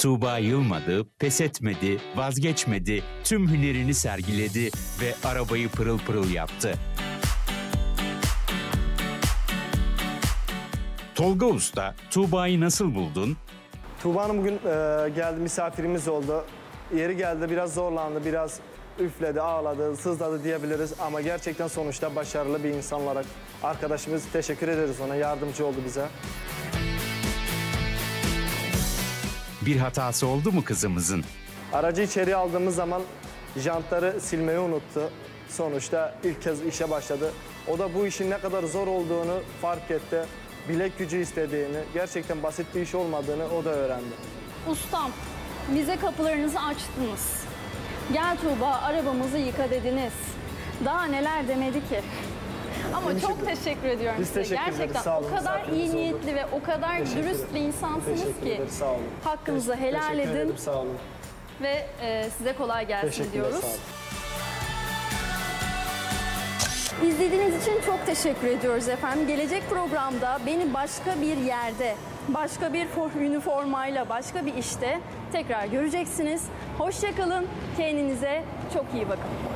Tuğba yılmadı, pes etmedi, vazgeçmedi, tüm hünerini sergiledi ve arabayı pırıl pırıl yaptı. Tolga Usta, Tuğba'yı nasıl buldun? Tuğba Hanım bugün geldi, misafirimiz oldu. Yeri geldi, biraz zorlandı, biraz üfledi, ağladı, sızladı diyebiliriz. Ama gerçekten sonuçta başarılı bir insan olarak arkadaşımız, teşekkür ederiz ona, yardımcı oldu bize. Bir hatası oldu mu kızımızın? Aracı içeri aldığımız zaman jantları silmeyi unuttu. Sonuçta ilk kez işe başladı. O da bu işin ne kadar zor olduğunu fark etti. Bilek gücü istediğini, gerçekten basit bir iş olmadığını o da öğrendi. Ustam, bize kapılarınızı açtınız. Gel Tuğba, arabamızı yıka dediniz. Daha neler demedi ki. Ama çok teşekkür ediyorum Biz size. teşekkür ederiz, Gerçekten sağ olun, o kadar misafirimiz iyi olduk. niyetli ve o kadar Teşekkür dürüst ederim. bir insansınız Teşekkür ki. ederiz, sağ olun. Hakkınızı helal Teşekkür edin ederim, sağ olun. ve size kolay gelsin Teşekkürler, diyoruz. sağ olun. İzlediğiniz için çok teşekkür ediyoruz efendim. Gelecek programda beni başka bir yerde, başka bir üniformayla, başka bir işte tekrar göreceksiniz. Hoşça kalın, kendinize çok iyi bakın.